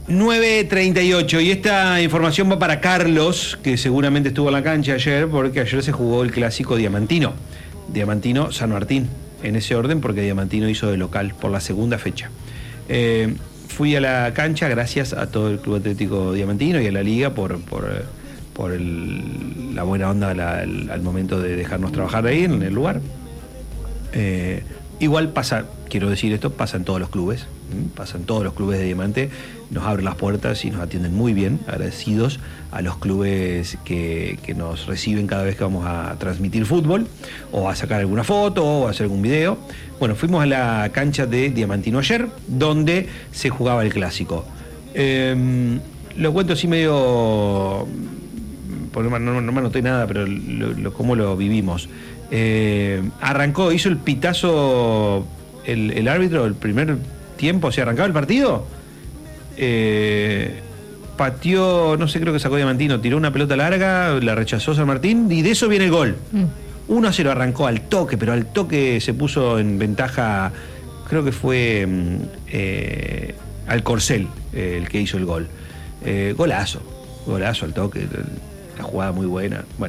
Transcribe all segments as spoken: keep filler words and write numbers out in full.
nueve treinta y ocho, y esta información va para Carlos, que seguramente estuvo en la cancha ayer, porque ayer se jugó el clásico diamantino. Diamantino San Martín, en ese orden, porque Diamantino hizo de local por la segunda fecha. Eh, fui a la cancha gracias a todo el Club Atlético Diamantino y a la Liga por, por, por el, la buena onda la, el, al momento de dejarnos trabajar ahí en el lugar. Eh, igual pasa, quiero decir esto, pasa en todos los clubes, ¿m? pasa en todos los clubes de Diamante, nos abren las puertas y nos atienden muy bien, agradecidos a los clubes que, que nos reciben cada vez que vamos a transmitir fútbol, o a sacar alguna foto, o a hacer algún video. Bueno, fuimos a la cancha de Diamantino ayer, donde se jugaba el clásico. Eh, lo cuento así medio, porque no, no, no me anoté nada, pero lo, lo, cómo lo vivimos. Eh, arrancó, hizo el pitazo el, el árbitro el primer tiempo, se arrancaba el partido, eh, pateó, no sé, creo que sacó Diamantino, tiró una pelota larga, la rechazó San Martín y de eso viene el gol. mm. uno a cero arrancó al toque, pero al toque se puso en ventaja, creo que fue eh, Alcorcel eh, el que hizo el gol. eh, golazo, golazo al toque, la jugada muy buena. Bueno,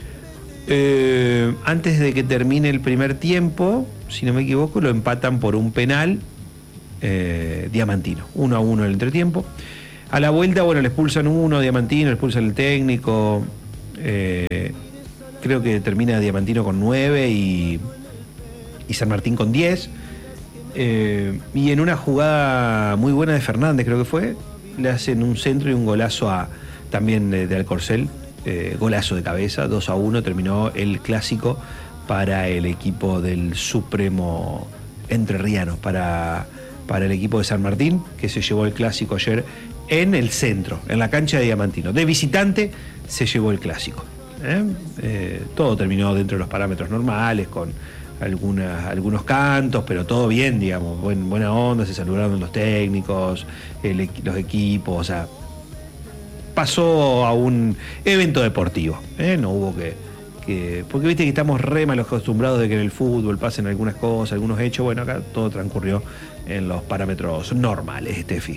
Eh, antes de que termine el primer tiempo, si no me equivoco, lo empatan por un penal eh, Diamantino, uno a uno en el entretiempo. A la vuelta, bueno, le expulsan uno, Diamantino, le expulsan el técnico, eh, creo que termina Diamantino con nueve y, y San Martín con diez, eh, y en una jugada muy buena de Fernández, creo que fue, le hacen un centro y un golazo a, también de, de Alcorcel. Eh, golazo de cabeza, dos a uno terminó el clásico para el equipo del Supremo Entrerriano, para, para el equipo de San Martín, que se llevó el clásico ayer en el centro, en la cancha de Diamantino. De visitante se llevó el clásico. ¿eh? Eh, todo terminó dentro de los parámetros normales, con algunas, algunos cantos, pero todo bien, digamos, buen, buena onda, se saludaron los técnicos, el, los equipos, o sea, pasó a un evento deportivo, ¿eh? No hubo que, que... Porque viste que estamos re mal acostumbrados de que en el fútbol pasen algunas cosas, algunos hechos. Bueno, acá todo transcurrió en los parámetros normales, Estefi.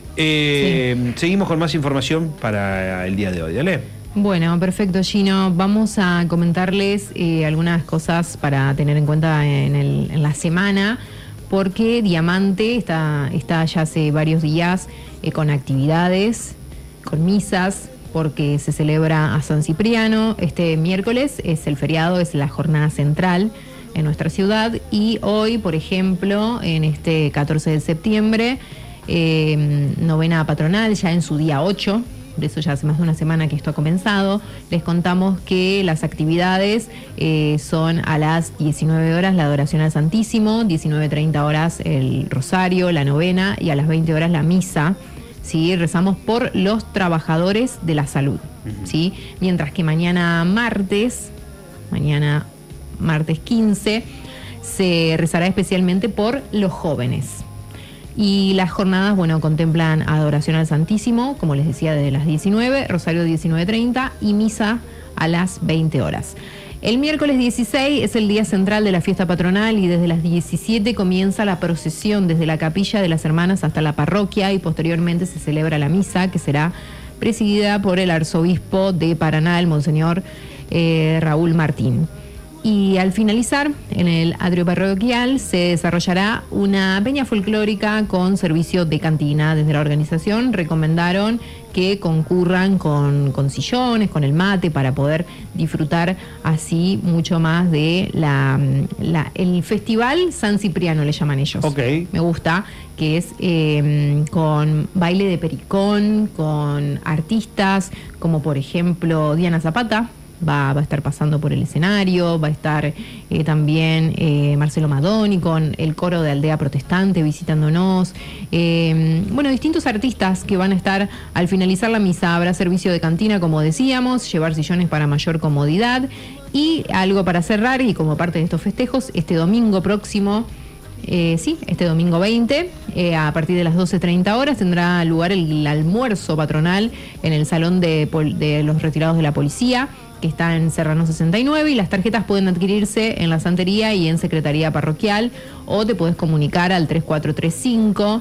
Eh, sí. Seguimos con más información para el día de hoy, ¿dale? Bueno, perfecto, Gino. Vamos a comentarles eh, algunas cosas para tener en cuenta en, el, en la semana, porque Diamante está, está ya hace varios días eh, con actividades, con misas, porque se celebra a San Cipriano. Este miércoles es el feriado, es la jornada central en nuestra ciudad, y hoy, por ejemplo, en este catorce de septiembre, eh, novena patronal, ya en su día ocho, de eso ya hace más de una semana que esto ha comenzado. Les contamos que las actividades eh, son a las diecinueve horas la adoración al Santísimo, diecinueve treinta horas el rosario, la novena, y a las veinte horas la misa. ¿Sí? Rezamos por los trabajadores de la salud, uh-huh. ¿sí? Mientras que mañana martes, mañana martes quince, se rezará especialmente por los jóvenes. Y las jornadas, bueno, contemplan adoración al Santísimo, como les decía, desde las diecinueve, rosario diecinueve treinta y misa a las veinte horas. El miércoles dieciséis es el día central de la fiesta patronal y desde las diecisiete comienza la procesión desde la capilla de las hermanas hasta la parroquia, y posteriormente se celebra la misa, que será presidida por el arzobispo de Paraná, el monseñor eh, Raúl Martín. Y al finalizar, en el atrio parroquial se desarrollará una peña folclórica con servicio de cantina. Desde la organización recomendaron que concurran con, con sillones, con el mate, para poder disfrutar así mucho más de la, la el Festival San Cipriano, le llaman ellos. Okay. Me gusta, que es eh, con baile de pericón, con artistas como por ejemplo Diana Zapata. Va, va a estar pasando por el escenario, va a estar eh, también eh, Marcelo Madoni con el coro de Aldea Protestante visitándonos. Eh, bueno, distintos artistas que van a estar al finalizar la misa. Habrá servicio de cantina, como decíamos, llevar sillones para mayor comodidad. Y algo para cerrar, y como parte de estos festejos, este domingo próximo, eh, sí, este domingo veinte, eh, a partir de las doce treinta horas, tendrá lugar el, el almuerzo patronal en el Salón de, de los Retirados de la Policía, que está en Serrano sesenta y nueve, y las tarjetas pueden adquirirse en la santería y en Secretaría Parroquial, o te podés comunicar al tres cuatro tres cinco,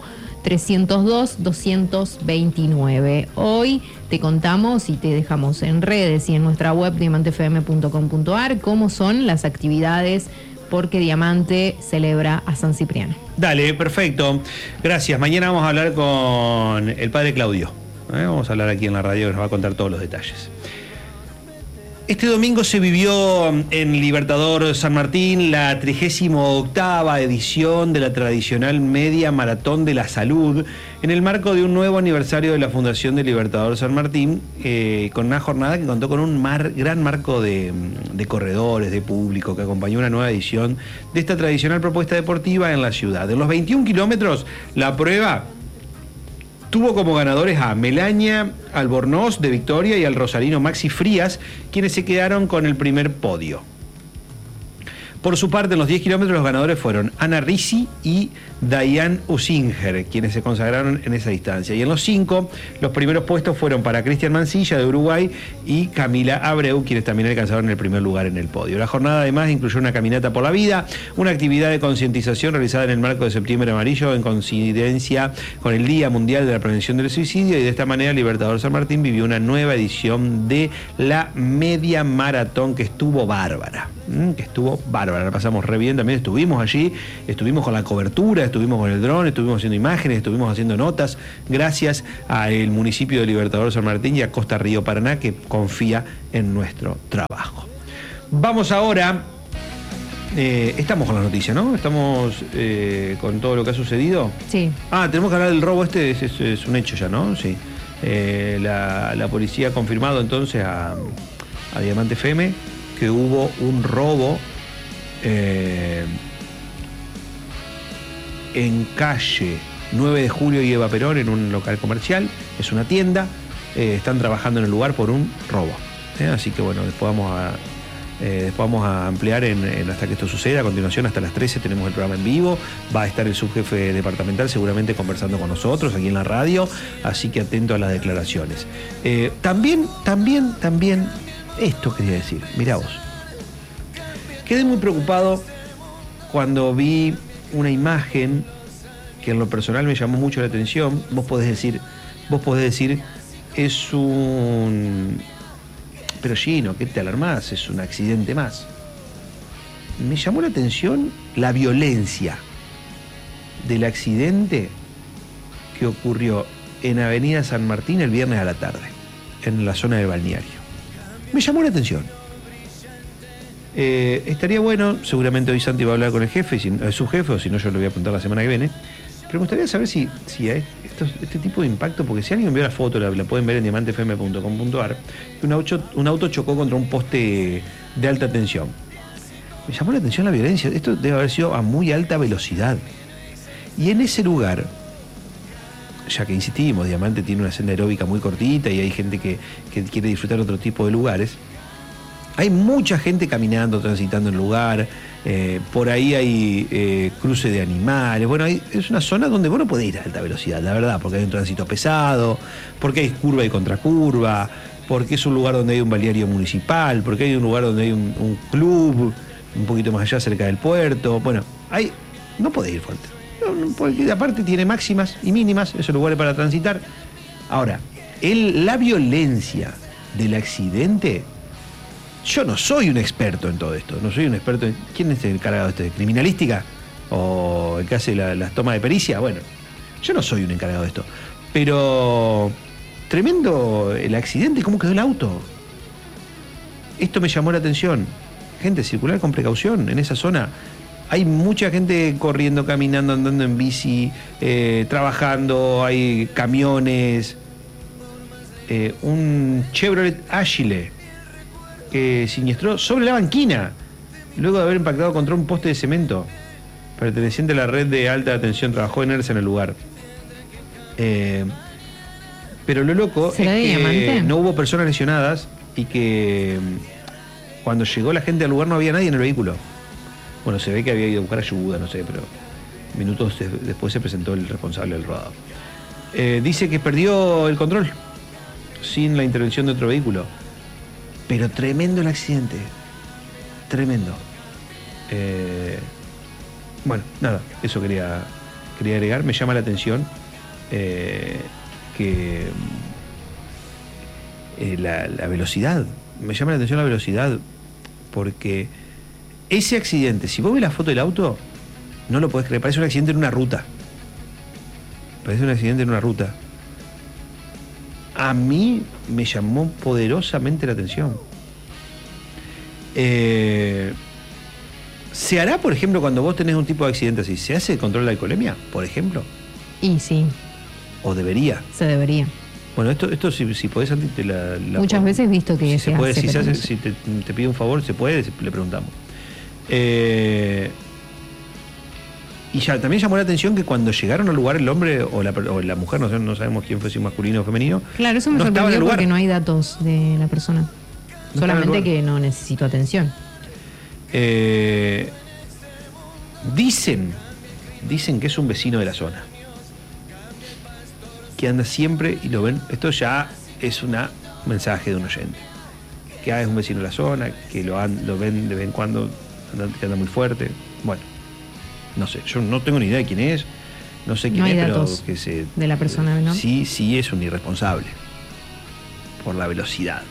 trescientos dos, doscientos veintinueve. Hoy te contamos y te dejamos en redes y en nuestra web diamante f m punto com punto a r cómo son las actividades, porque Diamante celebra a San Cipriano. Dale, perfecto. Gracias. Mañana vamos a hablar con el padre Claudio. ¿eh? Vamos a hablar aquí en la radio, que nos va a contar todos los detalles. Este domingo se vivió en Libertador San Martín la trigésima octava edición de la tradicional Media Maratón de la Salud, en el marco de un nuevo aniversario de la Fundación de Libertador San Martín, eh, con una jornada que contó con un mar, gran marco de, de corredores, de público, que acompañó una nueva edición de esta tradicional propuesta deportiva en la ciudad. De los veintiún kilómetros, la prueba tuvo como ganadores a Melania Albornoz de Victoria y al rosarino Maxi Frías, quienes se quedaron con el primer podio. Por su parte, en los diez kilómetros los ganadores fueron Ana Risi y Dayan Usinger, quienes se consagraron en esa distancia. Y en los cinco, los primeros puestos fueron para Cristian Mancilla de Uruguay y Camila Abreu, quienes también alcanzaron el primer lugar en el podio. La jornada además incluyó una caminata por la vida, una actividad de concientización realizada en el marco de Septiembre Amarillo en coincidencia con el Día Mundial de la Prevención del Suicidio, y de esta manera Libertador San Martín vivió una nueva edición de la Media Maratón que estuvo bárbara, que estuvo bárbara. La pasamos re bien, también estuvimos allí, estuvimos con la cobertura, estuvimos con el dron, estuvimos haciendo imágenes, estuvimos haciendo notas, gracias al municipio de Libertador San Martín y a Costa Río Paraná, que confía en nuestro trabajo. Vamos ahora, eh, estamos con las noticias, ¿no? Estamos eh, con todo lo que ha sucedido. Sí. Ah, tenemos que hablar del robo este, es, es, es un hecho ya, ¿no? Sí. Eh, la, la policía ha confirmado entonces a, a Diamante F M que hubo un robo eh, en calle nueve de julio y Eva Perón, en un local comercial. Es una tienda, eh, están trabajando en el lugar por un robo, ¿eh? Así que bueno, después vamos a eh, después vamos a ampliar en, en hasta que esto suceda. A continuación, hasta las trece tenemos el programa en vivo, va a estar el subjefe departamental seguramente conversando con nosotros aquí en la radio, así que atento a las declaraciones. eh, también, también, también esto quería decir, mirá vos, quedé muy preocupado cuando vi una imagen que en lo personal me llamó mucho la atención. Vos podés decir, vos podés decir, es un... Pero Gino, ¿qué te alarmás? Es un accidente más. Me llamó la atención la violencia del accidente que ocurrió en Avenida San Martín el viernes a la tarde, en la zona del balneario. Me llamó la atención. Eh, estaría bueno, seguramente hoy Santi va a hablar con el jefe, si, eh, su jefe, o si no yo le voy a apuntar la semana que viene, pero me gustaría saber si, si hay estos, este tipo de impacto, porque si alguien vio la foto, la, la pueden ver en diamante f m punto com punto a r, que un auto, un auto chocó contra un poste de alta tensión. Me llamó la atención la violencia, esto debe haber sido a muy alta velocidad. Y en ese lugar, ya que insistimos, Diamante tiene una senda aeróbica muy cortita y hay gente que, que quiere disfrutar otro tipo de lugares, hay mucha gente caminando, transitando en el lugar, eh, por ahí hay eh, cruce de animales. Bueno, hay, es una zona donde vos no podés ir a alta velocidad, la verdad, porque hay un tránsito pesado, porque hay curva y contracurva, porque es un lugar donde hay un balneario municipal, porque hay un lugar donde hay un, un club, un poquito más allá, cerca del puerto. Bueno, hay, no podés ir fuerte, no, porque aparte tiene máximas y mínimas, esos lugares para transitar. Ahora, el, la violencia del accidente... Yo no soy un experto en todo esto, no soy un experto en... ¿Quién es el encargado de esto? ¿De criminalística? ¿O el que hace la, las tomas de pericia? Bueno, yo no soy un encargado de esto. Pero tremendo el accidente, cómo quedó el auto. Esto me llamó la atención. Gente, circular con precaución en esa zona. Hay mucha gente corriendo, caminando, andando en bici, eh, trabajando, hay camiones. Eh, un Chevrolet Agile que siniestró sobre la banquina luego de haber impactado contra un poste de cemento perteneciente a la red de alta tensión. Trabajó en ERSA en el lugar. Eh, pero lo loco es que Diamante? No hubo personas lesionadas y que cuando llegó la gente al lugar no había nadie en el vehículo. Bueno, se ve que había ido a buscar ayuda, no sé, pero minutos después se presentó el responsable del rodado. Eh, dice que perdió el control sin la intervención de otro vehículo. Pero tremendo el accidente. Tremendo. Eh, bueno, nada, eso quería, quería agregar. Me llama la atención eh, que eh, la, la velocidad, me llama la atención la velocidad, porque ese accidente, si vos ves la foto del auto, no lo podés creer, parece un accidente en una ruta. Parece un accidente en una ruta. A mí me llamó poderosamente la atención. Eh, ¿Se hará, por ejemplo, cuando vos tenés un tipo de accidente así, se hace el control de la alcoholemia, por ejemplo? Y sí. ¿O debería? Se debería. Bueno, esto, esto si, si podés, Santi, te la, la Muchas veces he visto que si se, se puede, hace, si, se hace, no si te, te pide un favor, se puede, le preguntamos. Eh, y ya también llamó la atención que cuando llegaron al lugar el hombre o la, o la mujer, no, sé, no sabemos quién fue, si masculino o femenino. Claro, eso me no sorprendió porque no hay datos de la persona. No Solamente que no necesito atención. Eh, dicen, dicen que es un vecino de la zona, que anda siempre y lo ven. Esto ya es un mensaje de un oyente. Que ah, es un vecino de la zona, que lo, han, lo ven de vez en cuando, anda, que anda muy fuerte. Bueno, no sé, yo no tengo ni idea de quién es, no sé quién no hay es, datos pero que se. De la persona, ¿no? Sí, sí es un irresponsable. Por la velocidad.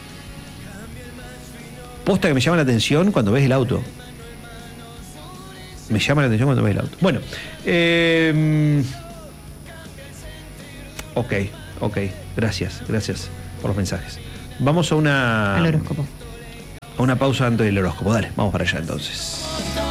Posta que me llama la atención cuando ves el auto. Me llama la atención cuando ves el auto. Bueno, eh, ok, ok, gracias, gracias por los mensajes. Vamos a una... Al horóscopo. A una pausa antes del horóscopo. Dale, vamos para allá entonces.